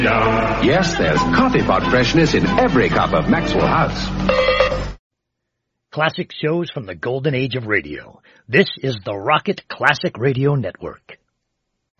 Yes, there's coffee pot freshness in every cup of Maxwell House. Classic shows from the golden age of radio. This is the Rocket Classic Radio Network.